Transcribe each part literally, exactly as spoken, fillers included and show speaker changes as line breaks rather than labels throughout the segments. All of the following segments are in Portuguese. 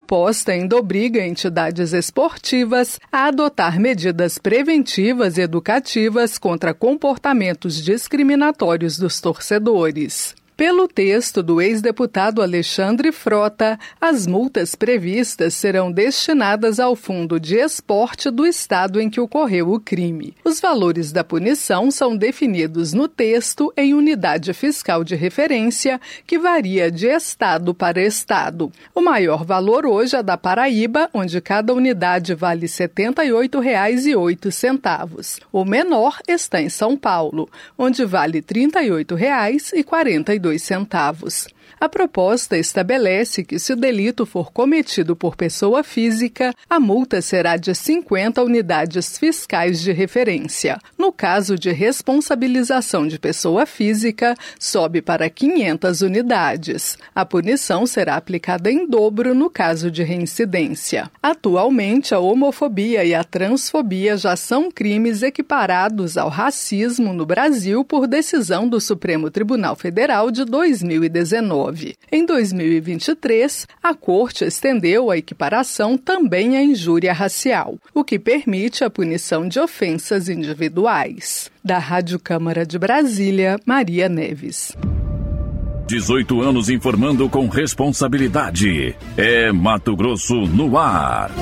proposta ainda obriga entidades esportivas a adotar medidas preventivas e educativas contra comportamentos discriminatórios dos torcedores. Pelo texto do ex-deputado Alexandre Frota, as multas previstas serão destinadas ao Fundo de Esporte do estado em que ocorreu o crime. Os valores da punição são definidos no texto em unidade fiscal de referência, que varia de estado para estado. O maior valor hoje é da Paraíba, onde cada unidade vale setenta e oito reais e oito centavos. O menor está em São Paulo, onde vale trinta e oito reais e quarenta e dois centavos. A proposta estabelece que, se o delito for cometido por pessoa física, a multa será de cinquenta unidades fiscais de referência. No caso de responsabilização de pessoa física, sobe para quinhentas unidades. A punição será aplicada em dobro no caso de reincidência. Atualmente, a homofobia e a transfobia já são crimes equiparados ao racismo no Brasil por decisão do Supremo Tribunal Federal de dois mil e dezenove. Em dois mil e vinte e três, a Corte estendeu a equiparação também à injúria racial, o que permite a punição de ofensas individuais. Da Rádio Câmara de Brasília, Maria Neves.
dezoito anos informando com responsabilidade. É Mato Grosso no ar.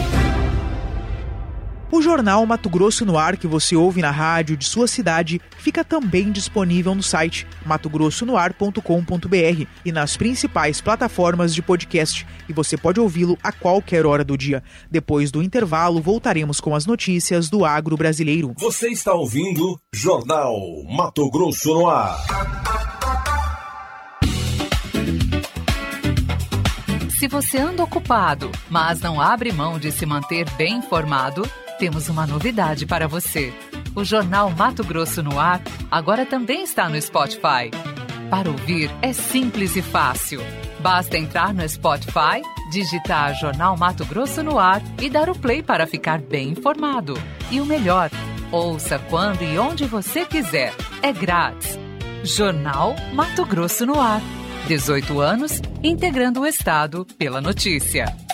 O jornal Mato Grosso no Ar, que você ouve na rádio de sua cidade, fica também disponível no site mato grosso no ar ponto com ponto b r e nas principais plataformas de podcast. E você pode ouvi-lo a qualquer hora do dia. Depois do intervalo, voltaremos com as notícias do agro brasileiro.
Você está ouvindo Jornal Mato Grosso no Ar.
Se você anda ocupado, mas não abre mão de se manter bem informado, temos uma novidade para você. O Jornal Mato Grosso no Ar agora também está no Spotify. Para ouvir é simples e fácil. Basta entrar no Spotify, digitar Jornal Mato Grosso no Ar e dar o play para ficar bem informado. E o melhor, ouça quando e onde você quiser. É grátis. Jornal Mato Grosso no Ar. dezoito anos, integrando o Estado pela notícia.